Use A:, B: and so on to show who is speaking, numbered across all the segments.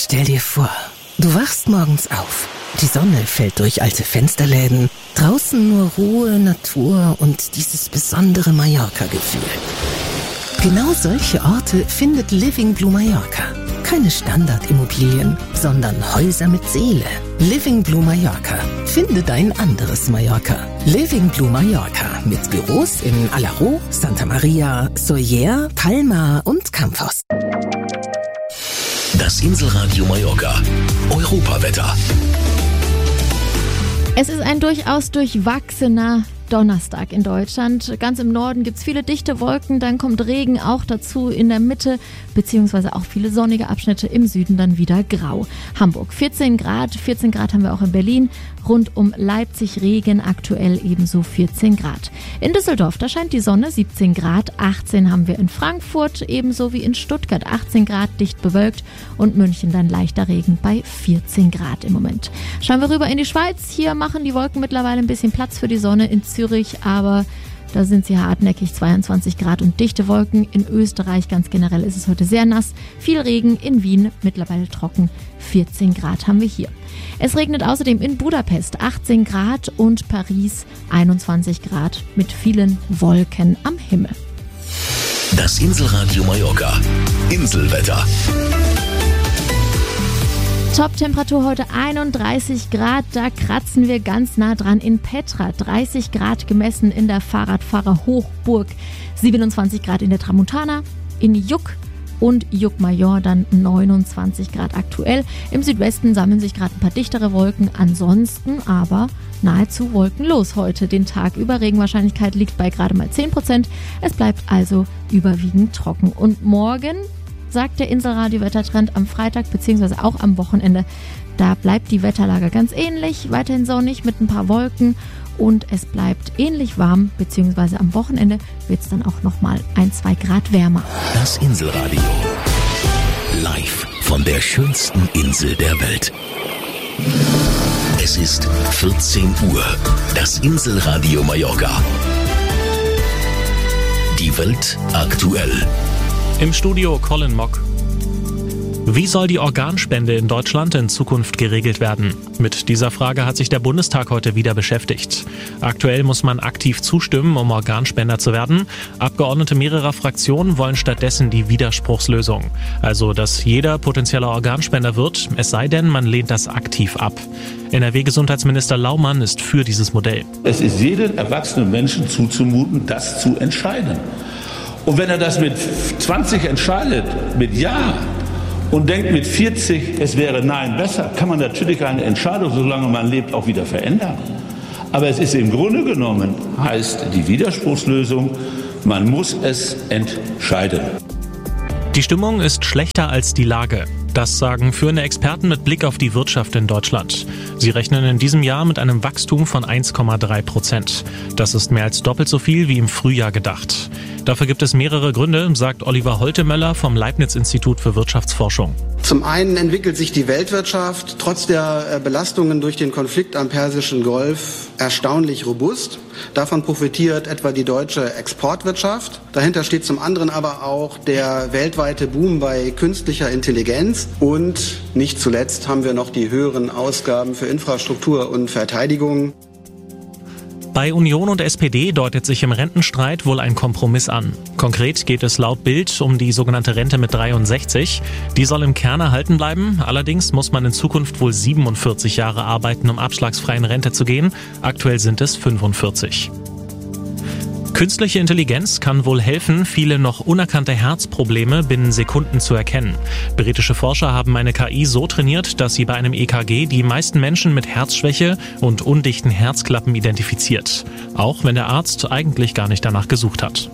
A: Stell dir vor, du wachst morgens auf. Die Sonne fällt durch alte Fensterläden. Draußen nur Ruhe, Natur und dieses besondere Mallorca-Gefühl. Genau solche Orte findet Living Blue Mallorca. Keine Standardimmobilien, sondern Häuser mit Seele. Living Blue Mallorca. Finde dein anderes Mallorca. Living Blue Mallorca mit Büros in Alaró, Santa Maria, Sóller, Palma und Campos.
B: Das Inselradio Mallorca. Europawetter.
C: Es ist ein durchaus durchwachsener Donnerstag in Deutschland. Ganz im Norden gibt es viele dichte Wolken, dann kommt Regen auch dazu in der Mitte, beziehungsweise auch viele sonnige Abschnitte, im Süden dann wieder grau. Hamburg 14 Grad haben wir auch in Berlin, rund um Leipzig Regen, aktuell ebenso 14 Grad. In Düsseldorf, da scheint die Sonne, 17 Grad, 18 haben wir in Frankfurt, ebenso wie in Stuttgart, 18 Grad, dicht bewölkt, und München dann leichter Regen bei 14 Grad im Moment. Schauen wir rüber in die Schweiz, hier machen die Wolken mittlerweile ein bisschen Platz für die Sonne in Zürich, aber da sind sie hartnäckig, 22 Grad und dichte Wolken. In Österreich ganz generell ist es heute sehr nass, viel Regen, in Wien mittlerweile trocken, 14 Grad haben wir hier. Es regnet außerdem in Budapest, 18 Grad, und Paris 21 Grad mit vielen Wolken am Himmel.
B: Das Inselradio Mallorca. Inselwetter.
C: Top-Temperatur heute 31 Grad, da kratzen wir ganz nah dran in Petra. 30 Grad gemessen in der Fahrradfahrer-Hochburg, 27 Grad in der Tramontana, in Juck und Juck-Major dann 29 Grad aktuell. Im Südwesten sammeln sich gerade ein paar dichtere Wolken, ansonsten aber nahezu wolkenlos heute. Den Tag über, Regenwahrscheinlichkeit liegt bei gerade mal 10%. Es bleibt also überwiegend trocken. Und morgen, sagt der Inselradio-Wettertrend, am Freitag bzw. auch am Wochenende, da bleibt die Wetterlage ganz ähnlich, weiterhin sonnig mit ein paar Wolken, und es bleibt ähnlich warm, beziehungsweise am Wochenende wird es dann auch nochmal 1-2 Grad wärmer.
B: Das Inselradio. Live von der schönsten Insel der Welt. Es ist 14 Uhr. Das Inselradio Mallorca. Die Welt aktuell.
D: Im Studio Colin Mock. Wie soll die Organspende in Deutschland in Zukunft geregelt werden? Mit dieser Frage hat sich der Bundestag heute wieder beschäftigt. Aktuell muss man aktiv zustimmen, um Organspender zu werden. Abgeordnete mehrerer Fraktionen wollen stattdessen die Widerspruchslösung. Also, dass jeder potenzieller Organspender wird, es sei denn, man lehnt das aktiv ab. NRW-Gesundheitsminister Laumann ist für dieses Modell.
E: Es ist jedem erwachsenen Menschen zuzumuten, das zu entscheiden. Und wenn er das mit 20 entscheidet, mit Ja, und denkt mit 40, es wäre Nein besser, kann man natürlich eine Entscheidung, solange man lebt, auch wieder verändern. Aber es ist im Grunde genommen, heißt die Widerspruchslösung, man muss es entscheiden.
D: Die Stimmung ist schlechter als die Lage. Das sagen führende Experten mit Blick auf die Wirtschaft in Deutschland. Sie rechnen in diesem Jahr mit einem Wachstum von 1,3%. Das ist mehr als doppelt so viel wie im Frühjahr gedacht. Dafür gibt es mehrere Gründe, sagt Oliver Holtemöller vom Leibniz-Institut für Wirtschaftsforschung.
F: Zum einen entwickelt sich die Weltwirtschaft trotz der Belastungen durch den Konflikt am Persischen Golf erstaunlich robust. Davon profitiert etwa die deutsche Exportwirtschaft. Dahinter steht zum anderen aber auch der weltweite Boom bei künstlicher Intelligenz. Und nicht zuletzt haben wir noch die höheren Ausgaben für Infrastruktur und Verteidigung.
D: Bei Union und SPD deutet sich im Rentenstreit wohl ein Kompromiss an. Konkret geht es laut Bild um die sogenannte Rente mit 63. Die soll im Kern erhalten bleiben. Allerdings muss man in Zukunft wohl 47 Jahre arbeiten, um abschlagsfrei in Rente zu gehen. Aktuell sind es 45. Künstliche Intelligenz kann wohl helfen, viele noch unerkannte Herzprobleme binnen Sekunden zu erkennen. Britische Forscher haben eine KI so trainiert, dass sie bei einem EKG die meisten Menschen mit Herzschwäche und undichten Herzklappen identifiziert. Auch wenn der Arzt eigentlich gar nicht danach gesucht hat.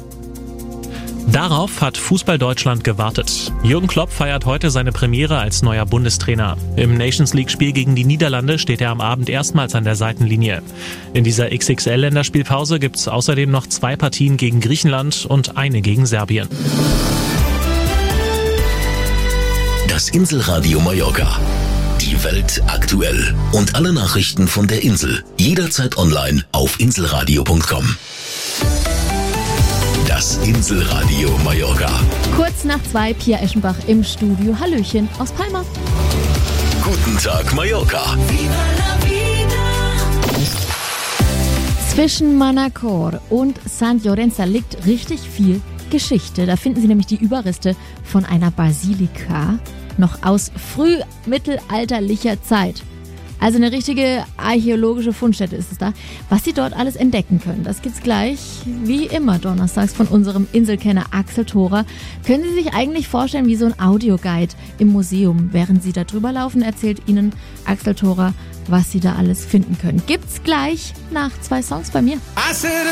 D: Darauf hat Fußball Deutschland gewartet. Jürgen Klopp feiert heute seine Premiere als neuer Bundestrainer. Im Nations-League-Spiel gegen die Niederlande steht er am Abend erstmals an der Seitenlinie. In dieser XXL-Länderspielpause gibt es außerdem noch 2 Partien gegen Griechenland und eine gegen Serbien.
B: Das Inselradio Mallorca. Die Welt aktuell. Und alle Nachrichten von der Insel. Jederzeit online auf inselradio.com. Das Inselradio Mallorca.
C: Kurz nach 2, Pia Eschenbach im Studio. Hallöchen aus Palma.
B: Guten Tag, Mallorca.
C: Zwischen Manacor und Sant Llorenç liegt richtig viel Geschichte. Da finden Sie nämlich die Überreste von einer Basilika, noch aus frühmittelalterlicher Zeit. Also eine richtige archäologische Fundstätte ist es da. Was Sie dort alles entdecken können, das gibt's gleich, wie immer donnerstags von unserem Inselkenner Axel Thora. Können Sie sich eigentlich vorstellen wie so ein Audioguide im Museum? Während Sie da drüber laufen, erzählt Ihnen Axel Thora, was Sie da alles finden können. Gibt's gleich nach 2 Songs bei mir.